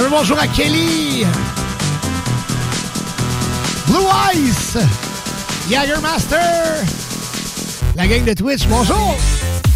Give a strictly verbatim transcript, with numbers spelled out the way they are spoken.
Un bonjour à Kelly. Blue Ice. Jagermaster. La gang de Twitch, bonjour.